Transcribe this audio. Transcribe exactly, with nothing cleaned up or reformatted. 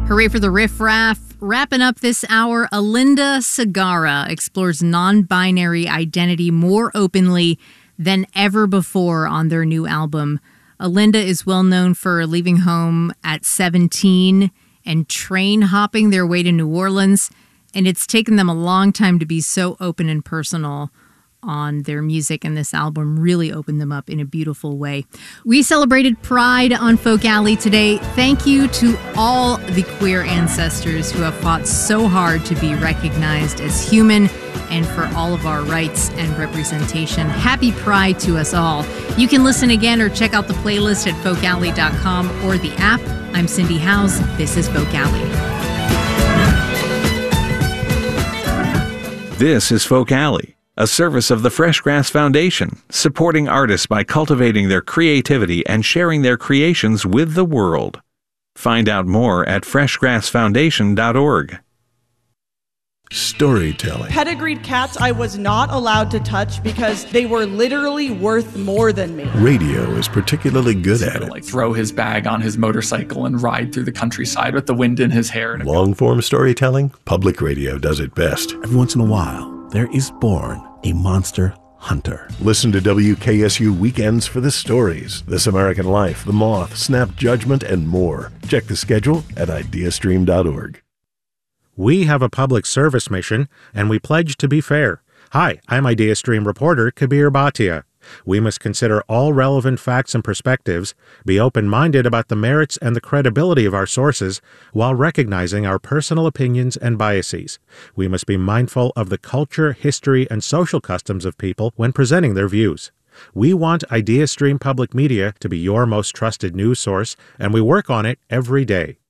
Hooray for the riff-raff. Wrapping up this hour, Alinda Segarra explores non-binary identity more openly than ever before on their new album. Alinda is well known for leaving home at seventeen and train hopping their way to New Orleans, and it's taken them a long time to be so open and personal on their music, and this album really opened them up in a beautiful way. We celebrated Pride on Folk Alley today. Thank you to all the queer ancestors who have fought so hard to be recognized as human and for all of our rights and representation. Happy Pride to us all. You can listen again or check out the playlist at folk alley dot com or the app. I'm Cindy Howes. This is Folk Alley. This is Folk Alley, a service of the Fresh Grass Foundation, supporting artists by cultivating their creativity and sharing their creations with the world. Find out more at fresh grass foundation dot org. Storytelling. Pedigreed cats I was not allowed to touch because they were literally worth more than me. Radio is particularly good at it. Like throw his bag on his motorcycle and ride through the countryside with the wind in his hair. Long-form storytelling, public radio does it best. Every once in a while, there is born a monster hunter. Listen to W K S U Weekends for the stories, This American Life, The Moth, Snap Judgment, and more. Check the schedule at idea stream dot org. We have a public service mission, and we pledge to be fair. Hi, I'm IdeaStream reporter Kabir Bhatia. We must consider all relevant facts and perspectives, be open-minded about the merits and the credibility of our sources, while recognizing our personal opinions and biases. We must be mindful of the culture, history, and social customs of people when presenting their views. We want IdeaStream Public Media to be your most trusted news source, and we work on it every day.